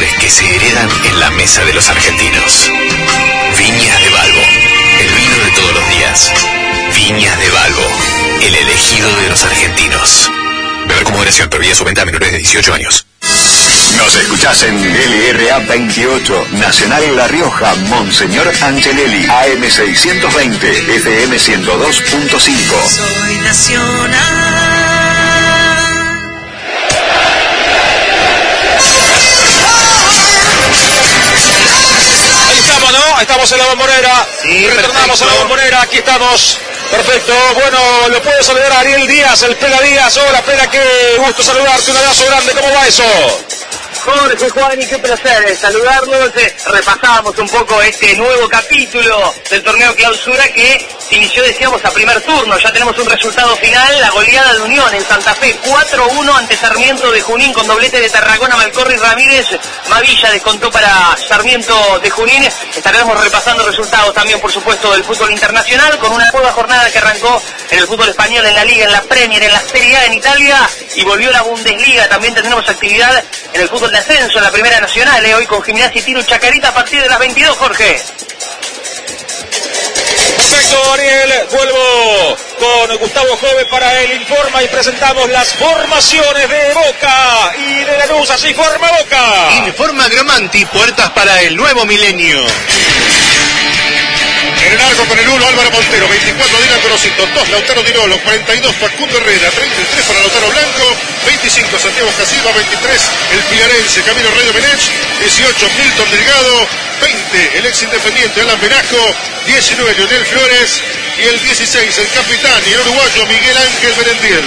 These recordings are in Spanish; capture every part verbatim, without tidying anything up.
costumbres que se heredan en la mesa de los argentinos. Viñas de Balbo, el vino de todos los días. Viñas de Balbo, el elegido de los argentinos. Beber con moderación, prohibida su venta a menores de dieciocho años. Nos escuchás en L R A veintiocho, Nacional en La Rioja, Monseñor Angelelli, A M seiscientos veinte, F M ciento dos punto cinco. Soy nacional. Ahí estamos, ¿no? Estamos en la Bombonera. Sí, retornamos perfecto. a la Bombonera, aquí estamos. Perfecto, bueno, lo puedo saludar a Ariel Díaz, el Pela Díaz. Hola, Pela, qué gusto saludarte, un abrazo grande, ¿cómo va eso? Jorge, Juan, y qué placer saludarlos. Eh, repasamos un poco este nuevo capítulo del torneo clausura que se inició, decíamos, a primer turno. Ya tenemos un resultado final, la goleada de Unión en Santa Fe, cuatro uno ante Sarmiento de Junín, con doblete de Tarragona, Malcorri, Ramírez. Mavilla descontó para Sarmiento de Junín. Estaremos repasando resultados también, por supuesto, del fútbol internacional, con una nueva jornada que arrancó en el fútbol español, en la Liga, en la Premier, en la Serie A en Italia, y volvió la Bundesliga. También tendremos actividad en el fútbol de ascenso, en la Primera Nacional, eh, hoy con Gimnasia y Tiro Chacarita a partir de las veintidós, Jorge. Perfecto, Ariel, vuelvo con Gustavo Jove para el Informa y presentamos las formaciones de Boca y de Lanús. Así forma Boca. Informa Gromanti, puertas para el nuevo milenio. En el arco con el uno, Álvaro Montero, veinticuatro, Dylan Corosito, dos, Lautaro Dirolo, cuarenta y dos, Facundo Herrera, treinta y tres para Lautaro Blanco, veinticinco, Santiago Casilva, veintitrés, el Pilarense, Camilo Rey Domenech, dieciocho, Milton Delgado, veinte, el ex Independiente, Alan Benasco, diecinueve, Leonel Flores, y el dieciséis, el capitán y el uruguayo Miguel Ángel Berendiel.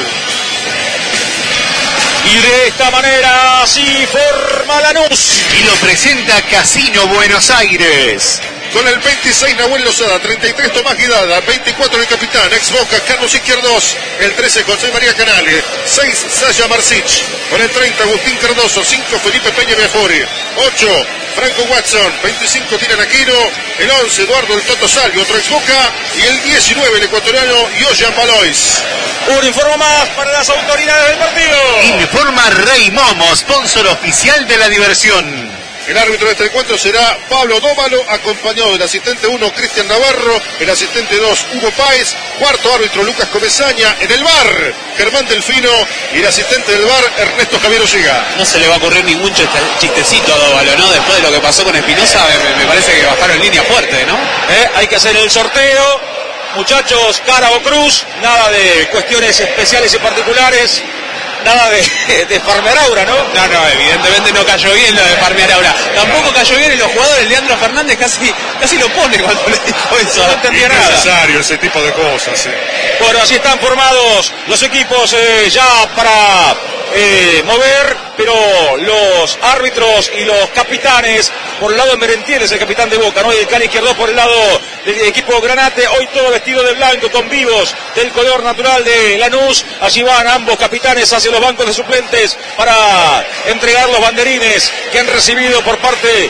Y de esta manera así forma Lanús. Y lo presenta Casino Buenos Aires. Con el veintiséis, Nahuel Lozada, treinta y tres, Tomás Guidada, veinticuatro, el capitán, ex Boca, Carlos Izquierdos, el trece, José María Canale, seis, Sasha Marcich, con el treinta, Agustín Cardoso, cinco, Felipe Peña Biafori, ocho, Franco Watson, veinticinco, Tiran Aquino, el once, Eduardo el Toto Salvio, otro ex Boca, y el diecinueve, el ecuatoriano, Yoyan Valois. Un informe más para las autoridades del partido. Informa Rey Momo, sponsor oficial de la diversión. El árbitro de este encuentro será Pablo Dóvalo, acompañado del asistente uno, Cristian Navarro, el asistente dos, Hugo Páez, cuarto árbitro, Lucas Comesaña, en el V A R, Germán Delfino, y el asistente del V A R, Ernesto Javier Olliga. No se le va a ocurrir ningún chistecito a Dóvalo, ¿no? Después de lo que pasó con Espinosa, me, me parece que bajaron línea fuerte, ¿no? Eh, hay que hacer el sorteo, muchachos, cara o cruz, nada de cuestiones especiales y particulares. Nada de, de farmear aura, ¿no? No, no, evidentemente no cayó bien lo de farmear aura. Tampoco cayó bien en los jugadores. Leandro Fernández casi, casi lo pone cuando le dijo eso. No entendía nada. Es necesario ese tipo de cosas, sí. Bueno, así están formados los equipos eh, ya para eh, mover, pero los árbitros y los capitanes, por el lado de Merentiel, el capitán de Boca, ¿no? Y el Cali Izquierdo por el lado del equipo Granate, hoy todo vestido de blanco, con vivos del color natural de Lanús. Allí van ambos capitanes hacia los bancos de suplentes para entregar los banderines que han recibido por parte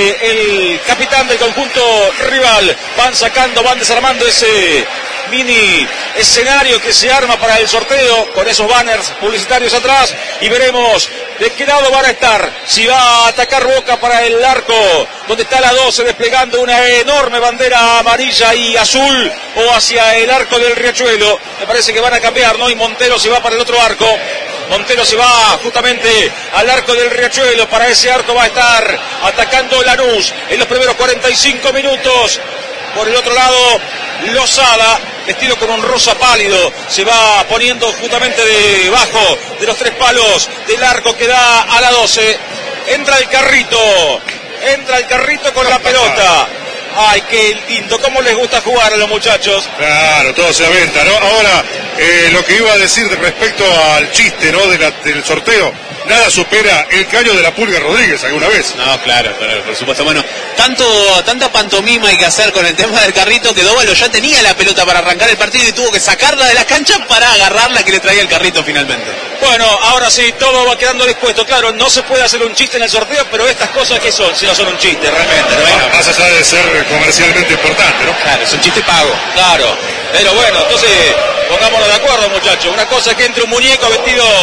del capitán del conjunto rival. Van sacando, van desarmando ese mini escenario que se arma para el sorteo con esos banners publicitarios atrás, y veremos de qué lado van a estar, si va a atacar Boca para el arco donde está la doce desplegando una enorme bandera amarilla y azul, o hacia el arco del Riachuelo. Me parece que van a cambiar, ¿no? Y Montero se va para el otro arco. Montero se va justamente al arco del Riachuelo. Para ese arco va a estar atacando Lanús en los primeros cuarenta y cinco minutos. Por el otro lado, Lozada, vestido con un rosa pálido, se va poniendo justamente debajo de los tres palos del arco que da a la doce. Entra el carrito, entra el carrito con la pelota. Ay, qué lindo, cómo les gusta jugar a los muchachos. Claro, todo se aventa, ¿no? Ahora, eh, lo que iba a decir respecto al chiste, ¿no? De la, del sorteo, nada supera el caño de la Pulga Rodríguez alguna vez. No, claro, claro, por supuesto. Bueno, tanto, tanta pantomima hay que hacer con el tema del carrito que Dóvalo ya tenía la pelota para arrancar el partido y tuvo que sacarla de la cancha para agarrarla que le traía el carrito finalmente. Bueno, ahora sí, todo va quedando dispuesto. Claro, no se puede hacer un chiste en el sorteo, pero estas cosas, ¿qué son? Si no son un chiste, realmente, ¿no? Bueno, más allá de ser comercialmente importante, ¿no? Claro, es un chiste pago. Claro, pero bueno, entonces pongámonos de acuerdo, muchachos. Una cosa es que entre un muñeco vestido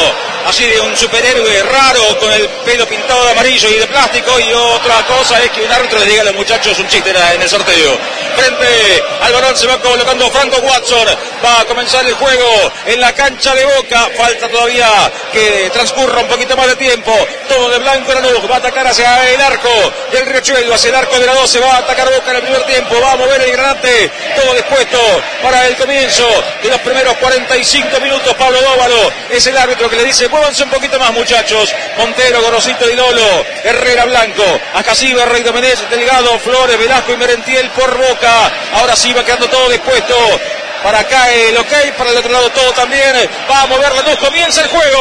así de un superhéroe raro con el pelo pintado de amarillo y de plástico, y otra cosa es que un árbitro les diga a los muchachos un chiste en el sorteo. Frente al balón se va colocando Franco Watson, va a comenzar el juego en la cancha de Boca, falta todavía que transcurra un poquito más de tiempo, todo de blanco Lanús, va a atacar hacia el arco del Riachuelo, hacia el arco de la doce, va a atacar Boca en el primer tiempo, va a mover el granate, todo dispuesto para el comienzo de los primeros cuarenta y cinco minutos. Pablo Dóvalo es el árbitro que le dice, muévanse un poquito más muchachos. Montero, Gorosito, Dilolo, Herrera, Blanco, Acasiba, Rey Domenech, Delgado, Flores, Velasco y Merentiel por Boca. Ahora sí va quedando todo dispuesto. Para acá el ok, para el otro lado todo también. Va a mover Lanús, comienza el juego.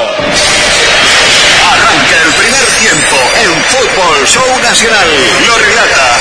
Arranca el primer tiempo en Fútbol Show Nacional. Lo relata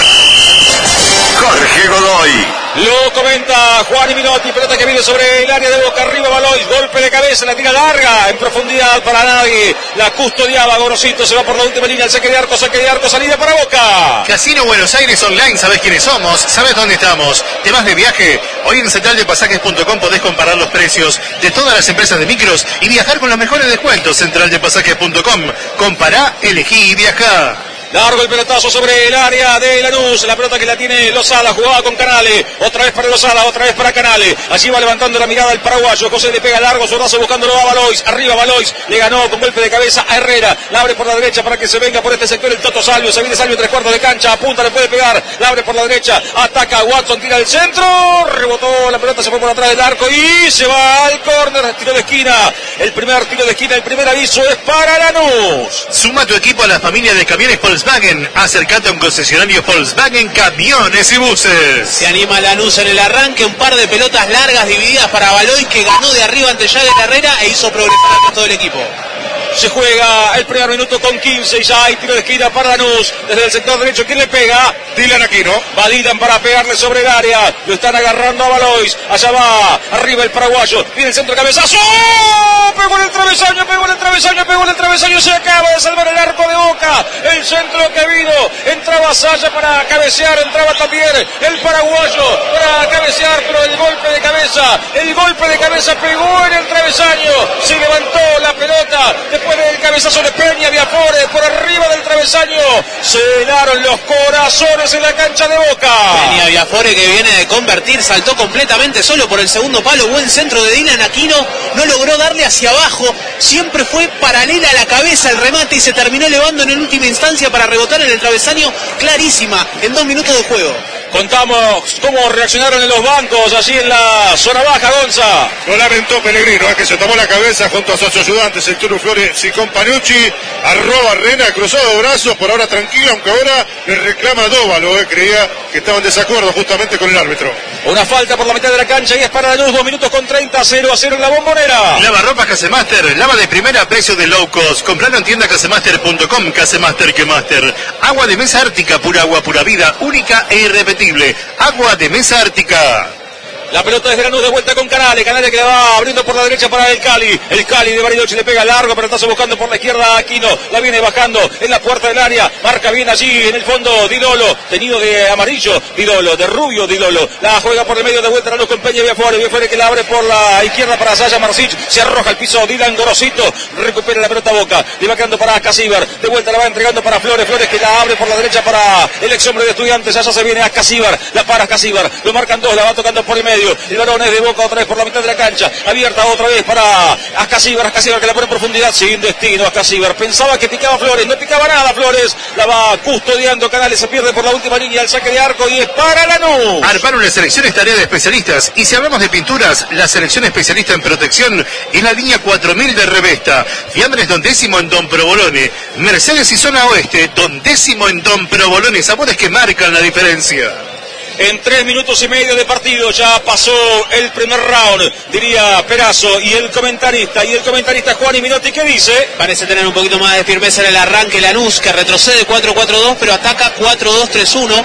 Jorge Godoy. Lo comenta Juan Minotti, pelota que viene sobre el área de Boca, arriba Valois, golpe de cabeza, la tira larga, en profundidad para nadie, la custodiaba Gorosito, se va por la última línea, el saque de arco, saque de arco, salida para Boca. Casino Buenos Aires Online, ¿sabés quiénes somos? ¿Sabés dónde estamos? ¿Temas de viaje? Hoy en central de pasajes punto com podés comparar los precios de todas las empresas de micros y viajar con los mejores descuentos. central de pasajes punto com, compará, elegí y viajá. Largo el pelotazo sobre el área de Lanús, la pelota que la tiene Lozada, jugaba con Canales, otra vez para Lozada, otra vez para Canales, allí va levantando la mirada el paraguayo, José le pega largo, su brazo buscándolo a Valois, arriba Valois, le ganó con golpe de cabeza a Herrera, la abre por la derecha para que se venga por este sector el Toto Salvio, se viene Salvio tres cuartos de cancha, apunta, le puede pegar, la abre por la derecha, ataca a Watson, tira el centro, rebotó la pelota, se fue por atrás del arco y se va al córner, tiro de esquina, el primer tiro de esquina, el primer aviso es para Lanús. Suma tu equipo a la familia de camiones Volkswagen. Acércate a un concesionario Volkswagen Camiones y Buses. Se anima Lanús en el arranque, un par de pelotas largas divididas para Baloy, que ganó de arriba ante Jagger Herrera e hizo progresar a todo el equipo. Se juega el primer minuto con quince y ya hay tiro de esquina para Lanús. Desde el sector derecho, ¿quién le pega? Dylan Aquino. Va Dylan para pegarle sobre el área. Lo están agarrando a Valois. Allá va, arriba el paraguayo. Viene el centro de cabezazo. ¡Oh! Pegó en el travesaño, pegó en el travesaño, pegó en el travesaño. Se acaba de salvar el arco de Boca. El centro que vino. Entraba Saya para cabecear. Entraba también el paraguayo para cabecear. Pero el golpe de cabeza, el golpe de cabeza pegó en el travesaño. Se levantó la pelota. Después del cabezazo de Peña, Viafore por arriba del travesaño, se helaron los corazones en la cancha de Boca. Peña Viafore, que viene de convertir, saltó completamente solo por el segundo palo, buen centro de Dylan Aquino, no logró darle hacia abajo, siempre fue paralela a la cabeza el remate y se terminó elevando en la última instancia para rebotar en el travesaño, clarísima, en dos minutos de juego. Contamos cómo reaccionaron en los bancos, allí en la zona baja, Gonza. Lo lamentó Pellegrino, ¿eh? que se tomó la cabeza junto a sus ayudantes, el Turu Flores y Companucci. Arroba Rena, cruzado de brazos, por ahora tranquilo, aunque ahora le reclama Dóvalo, ¿eh? creía que estaba en desacuerdo justamente con el árbitro. Una falta por la mitad de la cancha y es para Lanús, dos minutos con treinta, cero a cero en la Bombonera. Lava ropa Casemaster, lava de primera a precio de low cost. Compralo en tienda casemaster punto com, Casemaster que Master. Agua de mesa ártica, pura agua, pura vida, única e irrepetible. Agua de mesa ártica. La pelota desde Lanús de vuelta con Canales. Canales que la va abriendo por la derecha para el Cali. El Cali de Bariloche le pega largo, pero está buscando por la izquierda a Aquino. La viene bajando en la puerta del área. Marca bien allí en el fondo Dilolo. Tenido de amarillo Dilolo, de rubio Dilolo. La juega por el medio de vuelta Lanús con Peña Viafore. Viafore que la abre por la izquierda para Saya Marsic. Se arroja al piso Dylan Gorosito. Recupera la pelota Boca. Le va quedando para Acasibar. De vuelta la va entregando para Flores. Flores que la abre por la derecha para el ex hombre de Estudiantes. Allá se viene Acasibar. La para Acasibar. Lo marcan dos. La va tocando por el medio. El balón es de Boca otra vez por la mitad de la cancha. Abierta otra vez para Acasibar. Acasibar que la pone en profundidad. Sin destino Acasibar. Pensaba que picaba Flores. No picaba nada Flores. La va custodiando Canales. Se pierde por la última línea. El saque de arco y es para Lanús. Armar una selección es tarea de especialistas. Y si hablamos de pinturas, la selección especialista en protección es la línea cuatro mil de Revesta. Fiambres Don Décimo en Don Provolone. Mercedes y Zona Oeste. Don Décimo en Don Provolone. Sabores que marcan la diferencia. En tres minutos y medio de partido ya pasó el primer round, diría Perazo, y el comentarista, y el comentarista Juan Minotti, ¿qué dice? Parece tener un poquito más de firmeza en el arranque Lanús, que retrocede cuatro cuatro dos, pero ataca cuatro dos tres uno,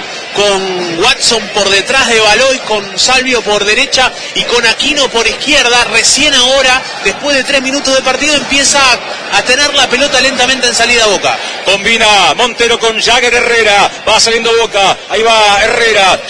con Watson por detrás de Baloy, con Salvio por derecha y con Aquino por izquierda. Recién ahora, después de tres minutos de partido, empieza a, a tener la pelota lentamente en salida a Boca. Combina Montero con Jagger Herrera, va saliendo Boca, ahí va Herrera,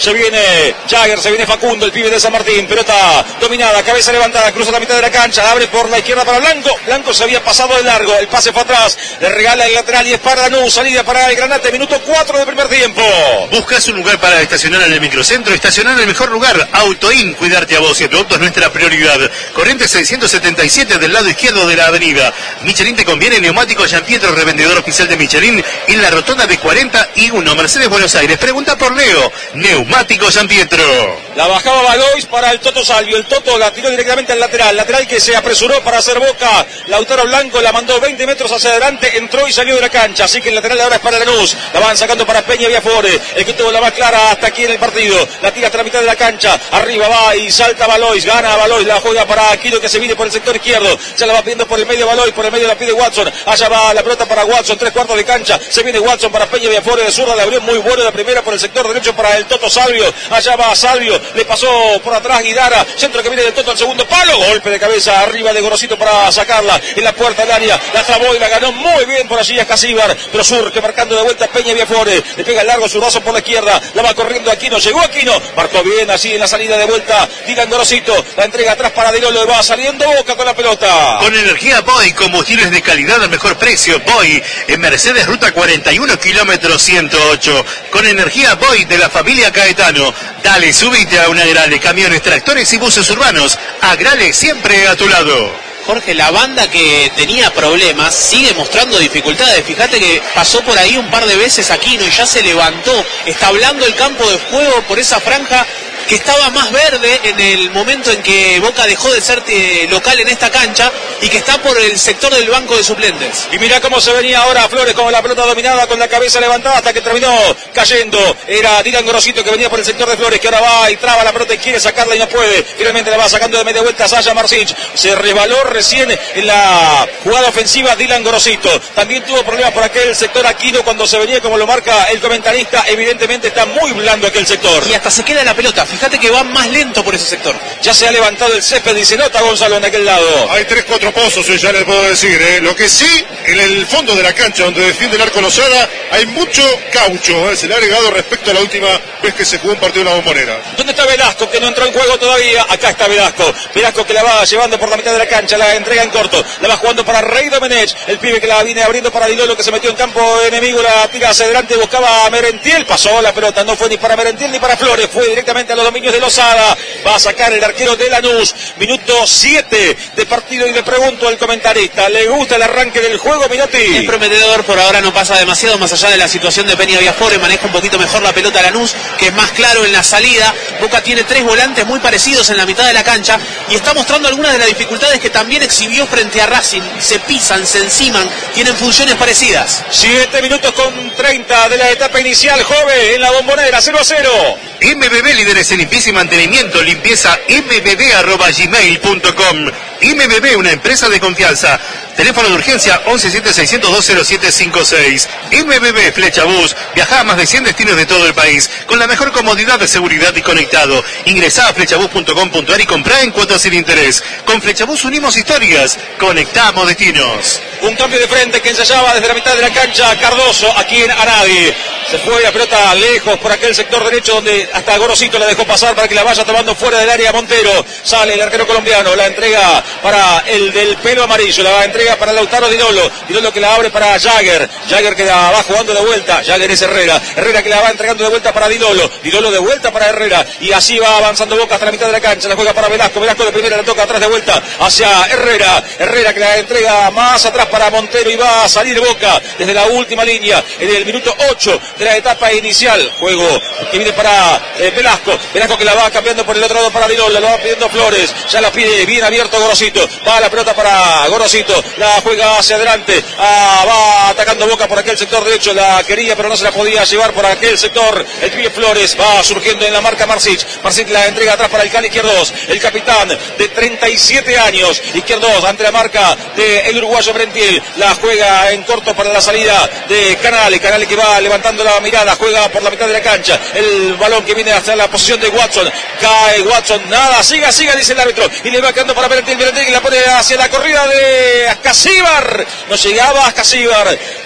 Se viene Jagger, se viene Facundo, el pibe de San Martín. Pelota dominada, cabeza levantada, cruza la mitad de la cancha, abre por la izquierda para Blanco. Blanco se había pasado de largo, el pase fue atrás, le regala el lateral y es para Lanús. Salida para el Granate, minuto cuatro del primer tiempo. ¿Buscas un lugar para estacionar en el microcentro? Estacionar en el mejor lugar. Autoin, cuidarte a vos y a tu auto es nuestra prioridad. Corrientes seiscientos setenta y siete del lado izquierdo de la avenida. Michelin te conviene, neumático Jean Pietro, revendedor oficial de Michelin, en la rotonda de cuarenta y uno, Mercedes, Buenos Aires. Pregunta por Leo, neumático Jean Pietro. La bajaba Valois para el Toto Salvio. El Toto la tiró directamente al lateral. Lateral que se apresuró para hacer Boca. Lautaro Blanco la mandó veinte metros hacia adelante, entró y salió de la cancha. Así que el lateral ahora es para Lanús. La van sacando para Peña Viafore. El que tuvo la más clara hasta aquí en el partido. La tira hasta la mitad de la cancha. Arriba va y salta Valois. Gana Valois. La juega para Aquino que se viene por el sector izquierdo. Ya la va pidiendo por el medio Valois. Por el medio la pide Watson. Allá va la pelota para Watson. Tres cuartos de cancha. Se viene Watson para Peña Viafore de zurda. Le abrió muy bueno la primera por el sector derecho para el Toto Salvio. Allá va Salvio. Le pasó por atrás Guidara. Centro que viene del Toto al segundo palo. Golpe de cabeza arriba de Gorosito para sacarla en la puerta del área. La trabó y la ganó muy bien por allí Escasíbar. Pero surge marcando de vuelta Peña Viafore. Le pega el largo zurdazo por la izquierda. La va corriendo Aquino. Llegó Aquino. Marcó bien así en la salida de vuelta. Digan Gorosito. La entrega atrás para Dilolo. Va saliendo Boca con la pelota. Con energía Boy, combustibles de calidad al mejor precio. Boy, en Mercedes, ruta cuarenta y uno, kilómetro ciento ocho. Con energía Boy de la familia Caetano. Dale, subite a una Agrale, camiones, tractores y buses urbanos. Agrale siempre a tu lado. Jorge, la banda que tenía problemas sigue mostrando dificultades. Fíjate que pasó por ahí un par de veces Aquino y ya se levantó. Está hablando el campo de juego por esa franja que estaba más verde en el momento en que Boca dejó de ser local en esta cancha y que está por el sector del banco de suplentes. Y mira cómo se venía ahora Flores con la pelota dominada, con la cabeza levantada hasta que terminó cayendo. Era Dylan Gorosito que venía por el sector de Flores, que ahora va y traba la pelota y quiere sacarla y no puede. Finalmente la va sacando de media vuelta Sasha Marcic. Se resbaló recién en la jugada ofensiva Dylan Gorosito. También tuvo problemas por aquel sector Aquino cuando se venía, como lo marca el comentarista. Evidentemente está muy blando aquel sector. Y hasta se queda la pelota. Fíjate que va más lento por ese sector. Ya se ha levantado el césped y se nota Gonzalo en aquel lado. Hay tres, cuatro pozos, ya les puedo decir. ¿eh? Lo que sí, en el fondo de la cancha donde defiende el arco Lozada, hay mucho caucho. ¿eh? Se le ha agregado respecto a la última vez que se jugó un partido en la Bombonera. ¿Dónde está Velasco, que no entró en juego todavía? Acá está Velasco. Velasco que la va llevando por la mitad de la cancha, la entrega en corto. La va jugando para Rey Domenech. El pibe que la viene abriendo para Dilolo, que se metió en campo enemigo. La tira hacia adelante, buscaba a Merentiel. Pasó la pelota, no fue ni para Merentiel ni para Flores. Fue directamente a los dominios de Lozada. Va a sacar el arquero de Lanús. Minuto siete de partido y le pregunto al comentarista, ¿le gusta el arranque del juego, Minotti? Es prometedor, por ahora no pasa demasiado más allá de la situación de Peña Viafore. Maneja un poquito mejor la pelota Lanús, que es más claro en la salida. Boca tiene tres volantes muy parecidos en la mitad de la cancha y está mostrando algunas de las dificultades que también exhibió frente a Racing. Se pisan, se enciman, tienen funciones parecidas. siete minutos con treinta de la etapa inicial, Jove, en la Bombonera, cero a cero. M B B, líderes en limpieza y mantenimiento, limpieza m b b arroba gmail punto com. M B B, una empresa de confianza. Teléfono de urgencia once siete seiscientos dos cero siete cinco seis. M B B Flecha Bus, viaja a más de cien destinos de todo el país, con la mejor comodidad de seguridad y conectado. Ingresá a flechabus punto com punto a r y comprá en cuotas sin interés. Con Flechabus unimos historias, conectamos destinos. Un cambio de frente que ensayaba desde la mitad de la cancha Cardoso, aquí en Aradi. Se fue la pelota lejos por aquel sector derecho donde hasta Gorosito la dejó pasar para que la vaya tomando fuera del área Montero. Sale el arquero colombiano, la entrega para el del pelo amarillo, la entrega para Lautaro Dilolo. Dilolo que la abre para Jagger. Jagger que la va jugando de vuelta. Jagger es Herrera. Herrera que la va entregando de vuelta para Dilolo. Dilolo de vuelta para Herrera. Y así va avanzando Boca hasta la mitad de la cancha. La juega para Velasco. Velasco de primera la toca atrás de vuelta hacia Herrera. Herrera que la entrega más atrás para Montero y va a salir Boca desde la última línea en el minuto ocho de la etapa inicial. Juego que viene para eh, Velasco. Velasco que la va cambiando por el otro lado para Dilolo. La va pidiendo Flores. Ya la pide bien abierto Gorosito. Va la pelota para Gorosito. La juega hacia adelante. Ah, va atacando Boca por aquel sector derecho. La quería pero no se la podía llevar por aquel sector. El pibe Flores va surgiendo en la marca Marcic. Marcic la entrega atrás para el Cali Izquierdos. El capitán de treinta y siete años. Izquierdos ante la marca del uruguayo Merentiel. La juega en corto para la salida de Canale. Canale que va levantando la mirada. Juega por la mitad de la cancha. El balón que viene hacia la posición de Watson. Cae Watson. Nada. Siga, siga, dice el árbitro. Y le va quedando para Merentiel. Merentiel que la pone hacia la corrida de Ascasíbar. No llegaba Ascasíbar.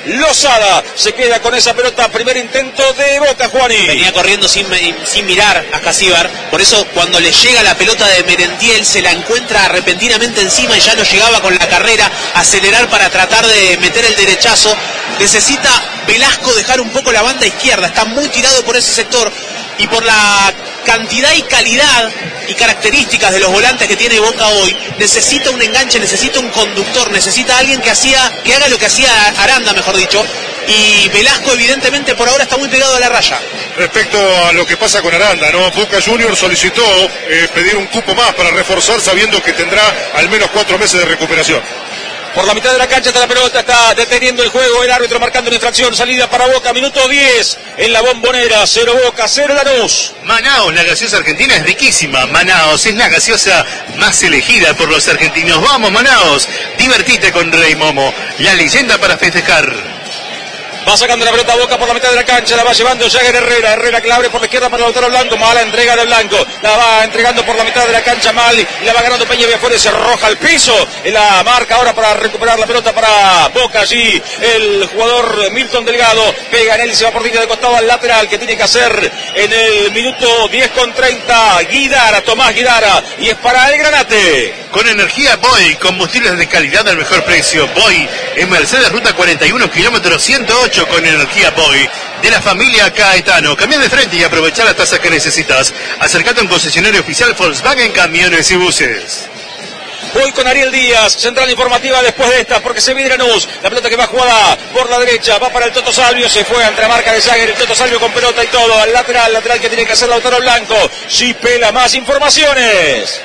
Lozada se queda con esa pelota, primer intento de Boca, Juani. Venía corriendo sin, sin mirar a Casíbar, por eso cuando le llega la pelota de Merentiel se la encuentra repentinamente encima y ya no llegaba con la carrera, acelerar para tratar de meter el derechazo. Necesita Velasco dejar un poco la banda izquierda, está muy tirado por ese sector y por la cantidad y calidad y características de los volantes que tiene Boca hoy, necesita un enganche, necesita un conductor, necesita alguien que hacía, que haga lo que hacía Aranda, mejor dicho, y Velasco evidentemente por ahora está muy pegado a la raya. Respecto a lo que pasa con Aranda, ¿no? Boca Juniors solicitó eh, pedir un cupo más para reforzar, sabiendo que tendrá al menos cuatro meses de recuperación. Por la mitad de la cancha está la pelota, está deteniendo el juego, el árbitro marcando una infracción, salida para Boca, minuto diez en la Bombonera, cero Boca, cero Lanús. Manaos, la gaseosa argentina es riquísima. Manaos es la gaseosa más elegida por los argentinos. Vamos, Manaos, divertite con Rey Momo, la leyenda para festejar. Va sacando la pelota Boca por la mitad de la cancha, la va llevando Jagger Herrera, Herrera que la abre por la izquierda para Lautaro Blanco, mala entrega de Blanco, la va entregando por la mitad de la cancha mal y la va ganando Peña Viafuera, se arroja al piso, en la marca ahora para recuperar la pelota para Boca, allí el jugador Milton Delgado, pega en él y se va por línea de costado al lateral, que tiene que hacer en el minuto diez con treinta, Guidara, Tomás Guidara, y es para el Granate. Con energía Boy, combustibles de calidad al mejor precio. Boy, en Mercedes, ruta cuarenta y uno, kilómetro ciento ocho, con energía Boy, de la familia Caetano. Cambia de frente y aprovecha las tasas que necesitas. Acercate a un concesionario oficial Volkswagen Camiones y Buses. Voy con Ariel Díaz, central informativa después de esta, porque se viene Lanús, la pelota que va jugada por la derecha, va para el Toto Salvio, se fue entre la marca de Jagger, el Toto Salvio con pelota y todo, al lateral, lateral que tiene que hacer Lautaro Blanco, si pela más informaciones.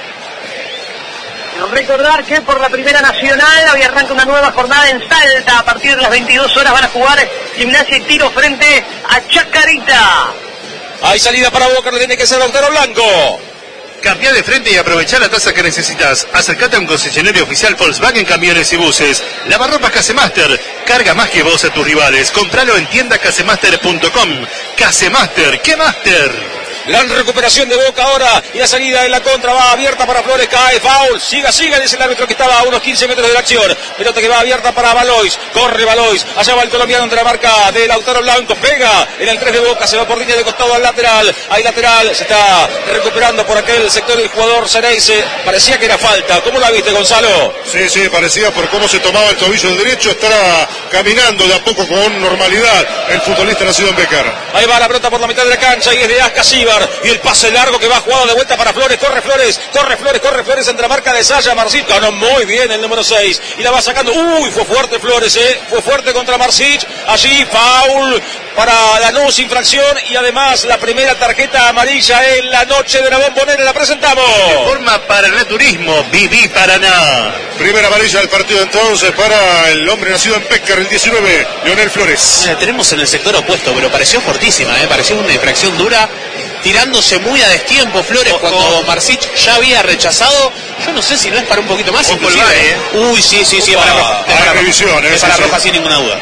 Recordar que por la Primera Nacional hoy arranca una nueva jornada en Salta. A partir de las veintidós horas van a jugar Gimnasia y Tiro frente a Chacarita. Hay salida para Boca, lo tiene que hacer Lautaro Blanco. Cambia de frente y aprovecha la tasa que necesitas. Acercate a un concesionario oficial Volkswagen Camiones y Buses. Lavarropas Casemaster. Carga más que vos a tus rivales. Compralo en tienda casemaster punto com. Casemaster, ¿qué Master? La recuperación de Boca ahora y la salida en la contra va abierta para Flores, cae, foul, siga, siga, dice el árbitro que estaba a unos quince metros de la acción. Pelota que va abierta para Valois, corre Valois, allá va el colombiano entre la marca de Lautaro Blanco, pega en el tres de Boca, se va por línea de costado al lateral, hay lateral, se está recuperando por aquel sector del jugador Ceneice, parecía que era falta. ¿Cómo la viste, Gonzalo? Sí, sí, parecía por cómo se tomaba el tobillo derecho, estará caminando de a poco con normalidad el futbolista nacido en Becar. Ahí va la pelota por la mitad de la cancha y es de Ascasíbar. Y el pase largo que va jugado de vuelta para Flores, corre Flores, corre Flores, corre Flores entre la marca de Saya, Marcich, ganó muy bien el número seis y la va sacando, uy, fue fuerte Flores, eh, fue fuerte contra Marcich, allí foul para Lanús, infracción y además la primera tarjeta amarilla en la noche de la Bombonera, la presentamos. Forma Paraná Turismo, Viví Paraná. Primera amarilla del partido entonces para el hombre nacido en Pécar, el diecinueve, Leonel Flores. La tenemos en el sector opuesto, pero pareció fortísima, eh, pareció una infracción dura, tirándose muy a destiempo Flores Ojo. Cuando Marcich ya había rechazado. Yo no sé si no es para un poquito más. Inclusive, eh. Uy, sí, sí, sí, es para roja. Es para, revisión, es eh, para sí, roja sí. sin ninguna duda.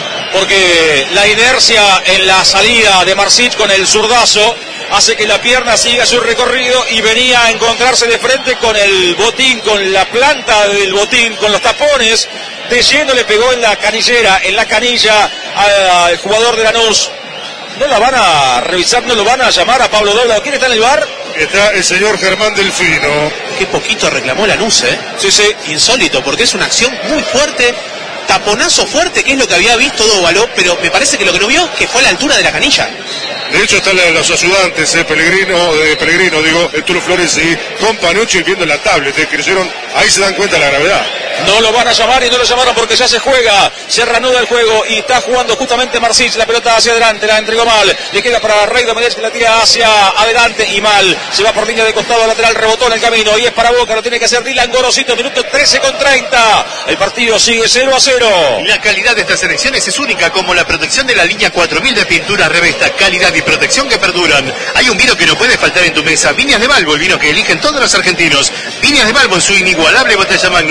Porque la inercia en la salida de Marcich con el zurdazo hace que la pierna siga su recorrido y venía a encontrarse de frente con el botín, con la planta del botín, con los tapones. De lleno le pegó en la canillera, en la canilla al jugador de Lanús. ¿No la van a revisar, no lo van a llamar a Pablo Doblado? ¿Quién está en el bar? Está el señor Germán Delfino. Qué poquito reclamó Lanús, ¿eh? Sí, sí. Insólito, porque es una acción muy fuerte, taponazo fuerte, que es lo que había visto Dóvalo, pero me parece que lo que no vio, que fue a la altura de la canilla. De hecho están los ayudantes, eh, Pellegrino, de Pellegrino, digo, el Tulo Flores y con Panucci viendo la tablet, eh, que creyeron, ahí se dan cuenta de la gravedad. No lo van a llamar y no lo llamaron porque ya se juega, se reanuda el juego y está jugando justamente Marcich, la pelota hacia adelante, la entregó mal, le queda para Rey Domínguez que la tira hacia adelante y mal, se va por línea de costado lateral, rebotó en el camino y es para Boca, lo tiene que hacer Dylan Gorosito, minuto trece con treinta, el partido sigue cero a cero. La calidad de estas elecciones es única, como la protección de la línea cuatro mil de pintura Revesta, calidad y protección que perduran. Hay un vino que no puede faltar en tu mesa, Viñas de Balbo, el vino que eligen todos los argentinos. Viñas de Balbo en su inigualable botella Magnum. Beber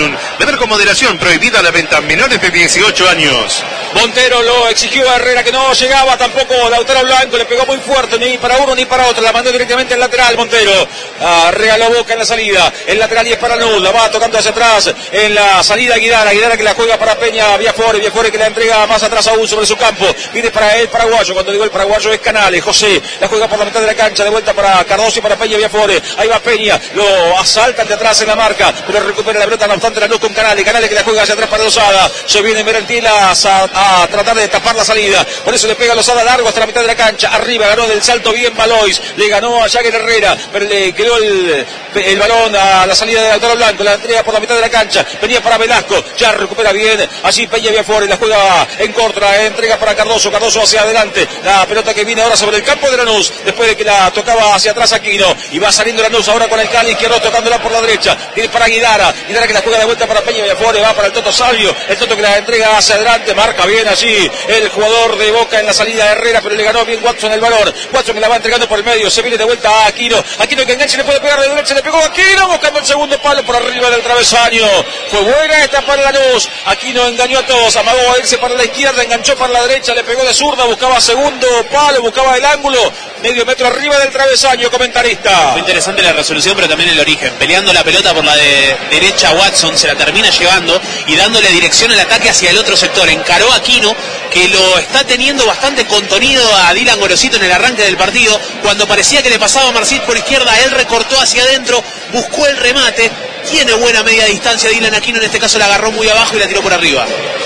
beber con moderación. Prohibida la venta a menores de dieciocho años. Montero lo exigió a Herrera, que no llegaba tampoco. Lautaro Blanco le pegó muy fuerte, ni para uno ni para otro. La mandó directamente al lateral Montero. Ah, regaló Boca en la salida. El lateral y es para Lanús. La va tocando hacia atrás. En la salida Aguidara. Aguidara que la juega para Peña. Viafore. Viafore que la entrega más atrás aún sobre su campo. Viene para el paraguayo. Cuando digo el paraguayo es Canales. José la juega por la mitad de la cancha. De vuelta para Cardoso y para Peña Viafore. Ahí va Peña. Lo asaltan de atrás en la marca. Pero recupera la pelota. No obstante Lanús con Canales. Canales que la juega hacia atrás para Lozada. Se viene Merentilas a, a tratar de tapar la salida. Por eso le pega Lozada largo hasta la mitad de la cancha. Arriba ganó del salto bien Valois. Le ganó a Jagger Herrera. Pero le quedó el, el balón a la salida de Lautaro Blanco. La entrega por la mitad de la cancha. Venía para Velasco. Ya recupera bien. Así Peña Viafore. La juega en contra. Entrega para Cardoso. Cardoso hacia adelante. La pelota que viene ahora sobre el campo de Lanús. Después de que la tocaba hacia atrás Aquino. Y va saliendo Lanús ahora con el Cali izquierdo tocándola por la derecha. Viene para Aguidara. Aguidara que la juega de vuelta para Peña Viafore. Va para el Toto Salvio. El Toto que la entrega hacia adelante. Marca bien allí el jugador de Boca en la salida de Herrera. Pero le ganó bien Watson el balón. Watson que la va entregando por el medio. Se viene de vuelta a Aquino. Aquino que enganche le puede pegar de derecha. Le pegó a Aquino. Buscando el segundo palo por arriba del travesaño. Fue buena esta para Lanús. Aquino engañó a todos. Amagó a irse para la izquierda. Enganchó para la derecha. Le pegó de zurda. Buscaba segundo palo. Buscaba el ángulo. Medio metro arriba del travesaño. Comentarista. Muy interesante la resolución, pero también el origen. Peleando la pelota por la de derecha Watson. Se la termina llevando y dándole dirección al ataque hacia el otro sector. Encaró a Aquino, que lo está teniendo bastante contenido a Dylan Gorosito en el arranque del partido. Cuando parecía que le pasaba a Marcit por izquierda, él recortó hacia adentro, buscó el remate. Tiene buena media distancia Dylan Aquino, en este caso la agarró muy abajo y la tiró por arriba.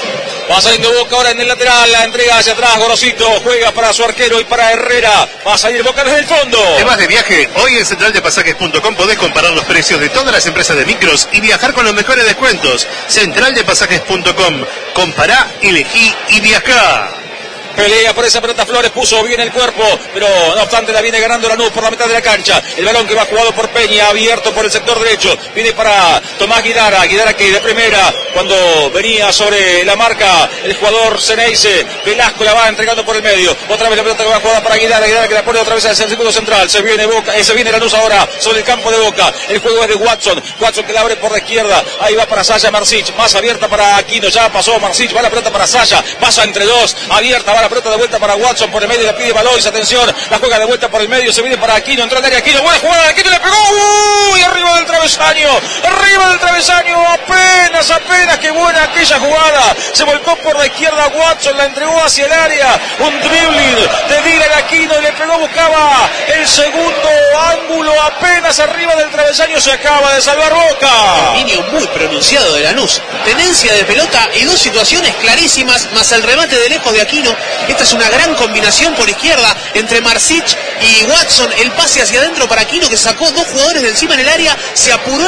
Va saliendo Boca ahora en el lateral, la entrega hacia atrás, Gorosito juega para su arquero y para Herrera. Va a salir Boca desde el fondo. ¿Te vas de viaje? Hoy en central de pasajes punto com podés comparar los precios de todas las empresas de micros y viajar con los mejores descuentos. central de pasajes punto com. Compará, elegí y viajá. Pelea por esa pelota Flores, puso bien el cuerpo, pero no obstante la viene ganando Lanús por la mitad de la cancha. El balón que va jugado por Peña, abierto por el sector derecho. Viene para Tomás Guidara, Guidara que de primera, cuando venía sobre la marca el jugador Ceneice, Velasco la va entregando por el medio. Otra vez la pelota que va jugada para Guidara, Guidara que la pone otra vez hacia el círculo central. Se viene Boca, eh, se viene Lanús ahora sobre el campo de Boca. El juego es de Watson, Watson que la abre por la izquierda. Ahí va para Saya Marcich, más abierta para Aquino, ya pasó Marcich, va la pelota para Saya, pasa entre dos, abierta, va la pelota de vuelta para Watson por el medio, la pide Valois, atención, la juega de vuelta por el medio, se viene para Aquino, entró al área Aquino, buena jugada de Aquino, le pegó, uy, arriba del travesaño, arriba del travesaño, apenas, apenas, qué buena aquella jugada, se volcó por la izquierda Watson, la entregó hacia el área, un dribbling de Dylan Aquino, y le pegó, buscaba el segundo ángulo, apenas arriba del travesaño, se acaba de salvar Boca. Dominio muy pronunciado de Lanús, tenencia de pelota y dos situaciones clarísimas, más el remate de lejos de Aquino. Esta es una gran combinación por izquierda entre Marcich y Watson, el pase hacia adentro para Aquino que sacó dos jugadores de encima en el área, se apuró